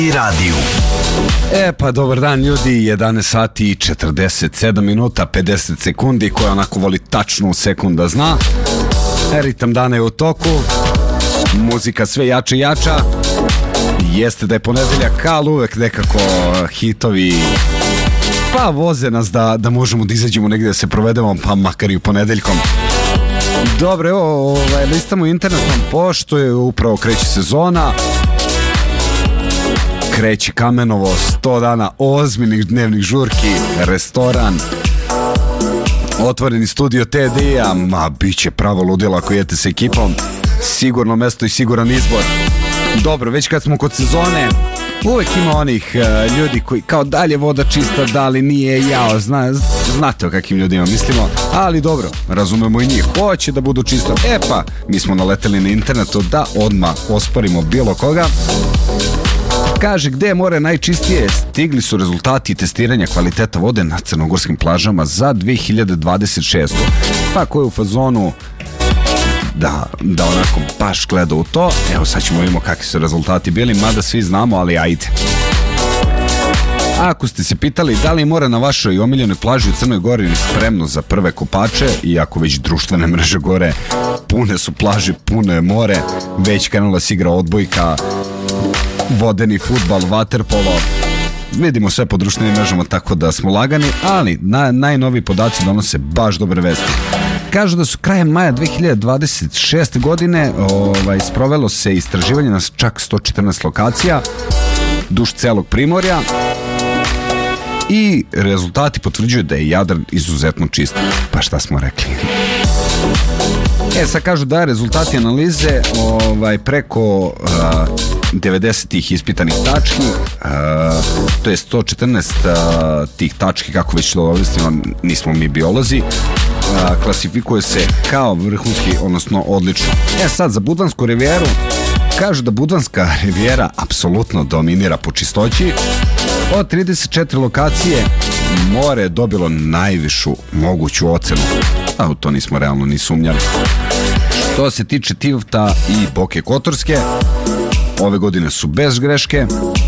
I radiju. Pa dobar dan ljudi, 11 sati i 47 minuta 50 sekundi, koja onako voli tačnu sekunda zna. Ritam dana je u toku, muzika sve jača i jača. Jeste da je ponedeljak, ali uvek nekako hitovi pa voze nas da možemo da izađemo negdje da se provedemo, pa makar i u ponedeljkom. Dobro, evo, listamo internetom pošto je upravo kreće sezona. Kreće Kamenovo, 100 dana ozbiljnih dnevnih žurki, restoran, otvoreni studio TD-a, ma bit će pravo ludilo ako jete s ekipom, sigurno mesto i siguran izbor. Dobro, već kad smo kod sezone, uvek ima onih ljudi koji kao dalje voda čista, da li nije, jao, znate o kakvim ljudima mislimo, ali dobro, razumemo i njih, hoće da budu čisto. Pa, mi smo naleteli na internetu da odmah osporimo bilo koga. Kaže, gde je more najčistije? Stigli su rezultati testiranja kvaliteta vode na crnogorskim plažama za 2026. Pa ko je u fazonu da onako baš gleda u to, evo sad ćemo vidimo kakvi su rezultati bili, mada svi znamo, ali ajde. Ako ste se pitali da li je more na vašoj omiljenoj plaži u Crnoj Gori spremno za prve kopače, i ako već društvene mreže gore pune su plaže, puno je more, već krenula se igra odbojka, vodeni fudbal, vaterpolo, vidimo sve po društvenim mrežama, tako da smo lagani, ali najnoviji podaci donose baš dobre vesti. Kažu da su krajem maja 2026. godine sprovelo se istraživanje na čak 114 lokacija duž celog Primorja i rezultati potvrđuju da je Jadran izuzetno čist. Pa šta smo rekli? Sad kažu da rezultati analize preko 90 ispitanih tački, to je 114 tih tački, kako već to objasnimo, nismo mi biolozi, klasifikuje se kao vrhunski, odnosno odlično. Sad za Budvansku rivijeru kažu da Budvanska rivijera apsolutno dominira po čistoći. Od 34 lokacije more je dobilo najvišu moguću ocenu, a u to nismo realno ni sumnjali. Što se tiče Tivta i Boke Kotorske, ove godine su bez greške.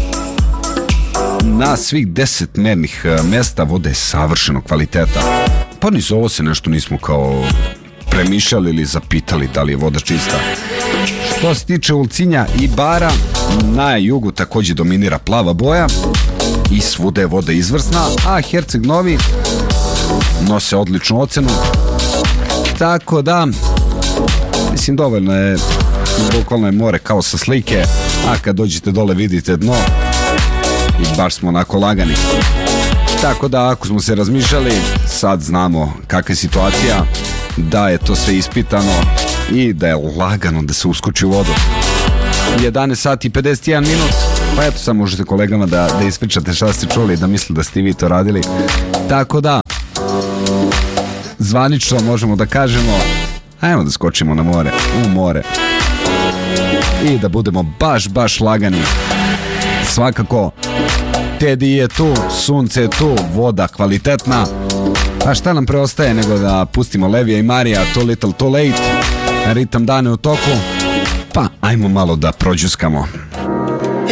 Na svih 10 mernih mesta voda je savršenog kvaliteta. Pa ni za ovo se nešto nismo kao premišljali ili zapitali da li je voda čista. Što se tiče Ulcinja i Bara, na jugu također dominira plava boja i svuda je voda izvrsna, a Herceg Novi nose odličnu ocenu. Tako da, mislim, dovoljno je, bukvalno je more kao sa slike, a kad dođete dole vidite dno i baš smo onako lagani. Tako da, ako smo se razmišljali, sad znamo kakva je situacija, da je to sve ispitano i da je lagano da se uskoči u vodu. 11 sati i 51 minut, pa eto, sad možete kolegama da ispričate šta ste čuli, da misle da ste vi to radili. Tako da, zvanično možemo da kažemo, ajmo da skočimo na more, u more, i da budemo baš lagani. Svakako, Teddy je tu, sunce je tu, voda kvalitetna, a šta nam preostaje nego da pustimo Levija i Marija, Too Little Too Late, ritam dane u toku, pa ajmo malo da prođuskamo.